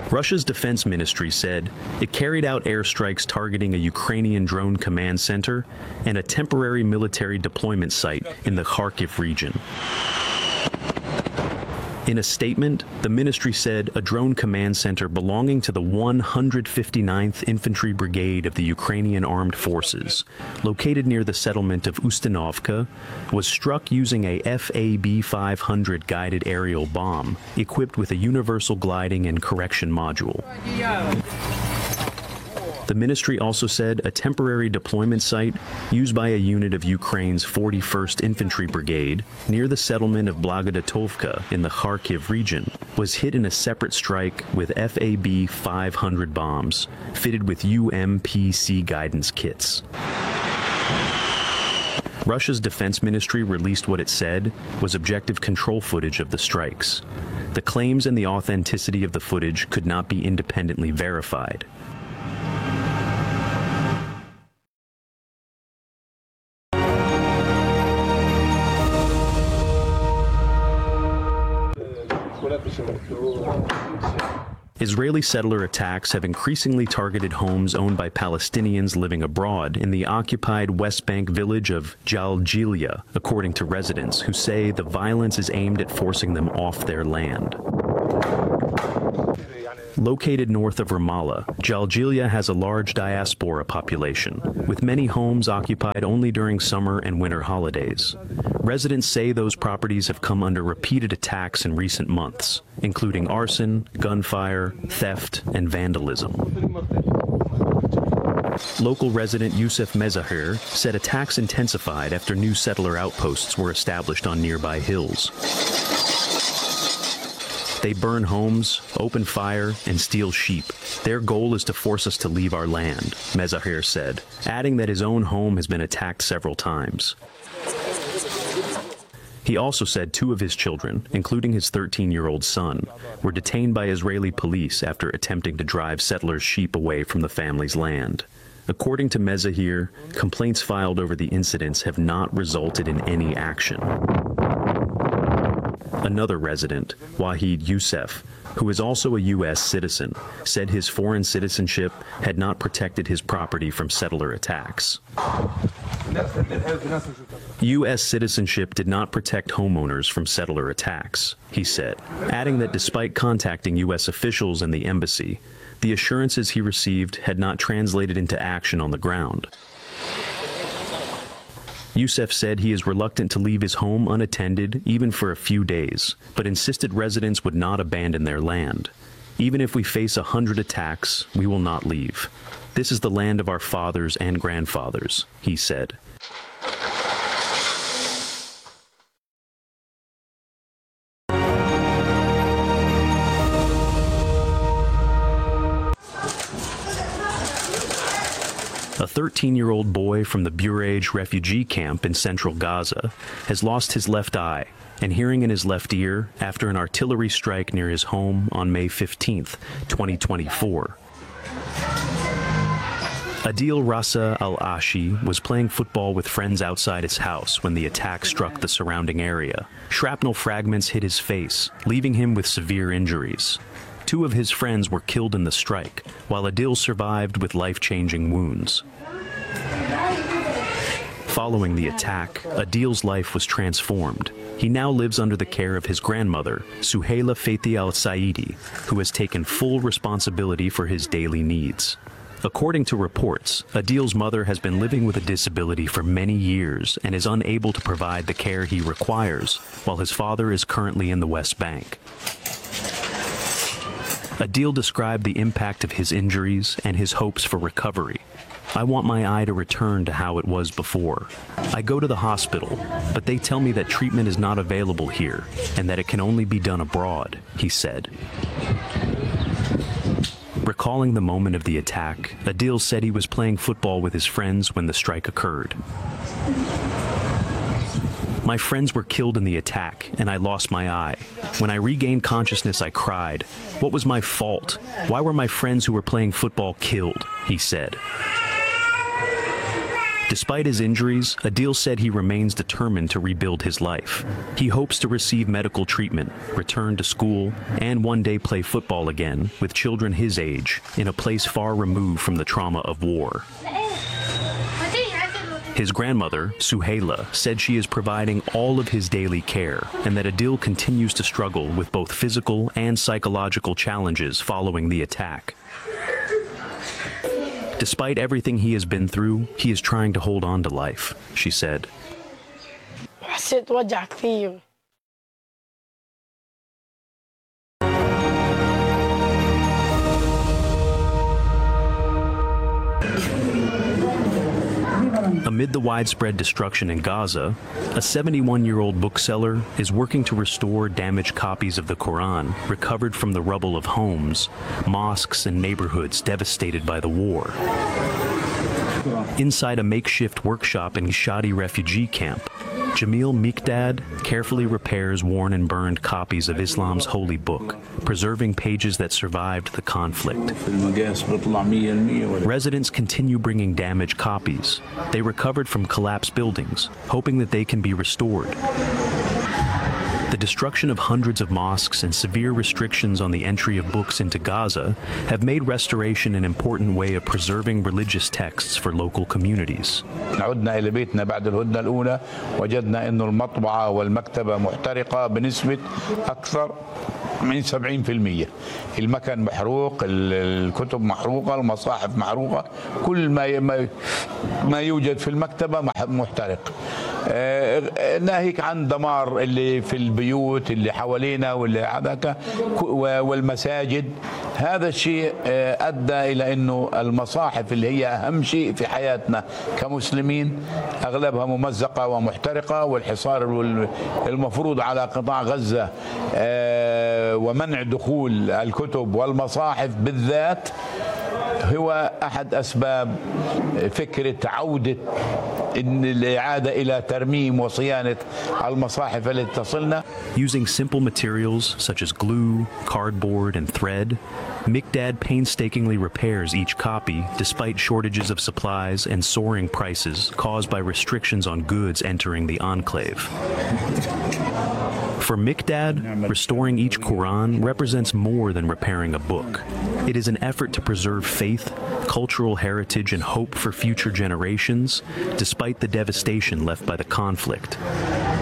Russia's defense ministry said it carried out airstrikes targeting a Ukrainian drone command center and a temporary military deployment site in the Kharkiv region. In a statement, the ministry said a drone command center belonging to the 159th Infantry Brigade of the Ukrainian Armed Forces, located near the settlement of Ustinovka, was struck using a FAB-500 guided aerial bomb equipped with a universal gliding and correction module. The ministry also said a temporary deployment site used by a unit of Ukraine's 41st Infantry Brigade near the settlement of Blagodatovka in the Kharkiv region was hit in a separate strike with FAB-500 bombs fitted with UMPC guidance kits. Russia's defense ministry released what it said was objective control footage of the strikes. The claims and the authenticity of the footage could not be independently verified. Israeli settler attacks have increasingly targeted homes owned by Palestinians living abroad in the occupied West Bank village of Jalgilia, according to residents who say the violence is aimed at forcing them off their land. Located north of Ramallah, Jalgilia has a large diaspora population, with many homes occupied only during summer and winter holidays. Residents say those properties have come under repeated attacks in recent months, including arson, gunfire, theft, and vandalism. Local resident Youssef Mezahir said attacks intensified after new settler outposts were established on nearby hills. They burn homes, open fire, and steal sheep. Their goal is to force us to leave our land, Mezahir said, adding that his own home has been attacked several times. He also said 2 of his children, including his 13-year-old son, were detained by Israeli police after attempting to drive settlers' sheep away from the family's land. According to Mezahir, complaints filed over the incidents have not resulted in any action. Another resident, Wahid Youssef, who is also a U.S. citizen, said his foreign citizenship had not protected his property from settler attacks. U.S. citizenship did not protect homeowners from settler attacks, he said, adding that despite contacting U.S. officials and the embassy, the assurances he received had not translated into action on the ground. Youssef said he is reluctant to leave his home unattended even for a few days, but insisted residents would not abandon their land. Even if we face 100 attacks, we will not leave. This is the land of our fathers and grandfathers, he said. A 13-year-old boy from the Bureij refugee camp in central Gaza has lost his left eye and hearing in his left ear after an artillery strike near his home on May 15, 2024. Adil Rasa al-Ashi was playing football with friends outside his house when the attack struck the surrounding area. Shrapnel fragments hit his face, leaving him with severe injuries. 2 of his friends were killed in the strike, while Adil survived with life-changing wounds. Following the attack, Adil's life was transformed. He now lives under the care of his grandmother, Suhaila Fethi al-Saidi, who has taken full responsibility for his daily needs. According to reports, Adil's mother has been living with a disability for many years and is unable to provide the care he requires, while his father is currently in the West Bank. Adil described the impact of his injuries and his hopes for recovery. I want my eye to return to how it was before. I go to the hospital, but they tell me that treatment is not available here and that it can only be done abroad, he said. Recalling the moment of the attack, Adil said he was playing football with his friends when the strike occurred. My friends were killed in the attack, and I lost my eye. When I regained consciousness, I cried. What was my fault? Why were my friends who were playing football killed? He said. Despite his injuries, Adil said he remains determined to rebuild his life. He hopes to receive medical treatment, return to school, and one day play football again with children his age in a place far removed from the trauma of war. His grandmother, Suhaila, said she is providing all of his daily care and that Adil continues to struggle with both physical and psychological challenges following the attack. Despite everything he has been through, he is trying to hold on to life, she said. حسيت وجع كثير. Amid the widespread destruction in Gaza, a 71-year-old bookseller is working to restore damaged copies of the Quran recovered from the rubble of homes, mosques, and neighborhoods devastated by the war. Inside a makeshift workshop in Shadi refugee camp, Jamil Mikdad carefully repairs worn and burned copies of Islam's holy book, preserving pages that survived the conflict. Residents continue bringing damaged copies. They recovered from collapsed buildings, hoping that they can be restored. The destruction of hundreds of mosques and severe restrictions on the entry of books into Gaza have made restoration an important way of preserving religious texts for local communities. عدنا إلى بيتنا بعد الهدنة الأولى وجدنا إنه المطبعة والمكتبة محترقة بنسبة أكثر من 70%. المكان محروق، الكتب محروقة، المصاحف محروقة، كل ما يوجد في المكتبة محترق. ناهيك عن دمار اللي في البيوت اللي حوالينا واللي هذاك والمساجد. هذا الشيء أدى إلى أنه المصاحف اللي هي أهم شيء في حياتنا كمسلمين أغلبها ممزقة ومحترقة، والحصار المفروض على قطاع غزة ومنع دخول الكتب والمصاحف بالذات هو أحد أسباب فكرة عودة الإعادة إلى ترميم وصيانة المصاحف التي تصلنا. Using simple materials such as glue, cardboard, and thread, Mikdad painstakingly repairs each copy despite shortages of supplies and soaring prices caused by restrictions on goods entering the enclave. For Mikdad, restoring each Quran represents more than repairing a book. It is an effort to preserve faith, cultural heritage, and hope for future generations, despite the devastation left by the conflict.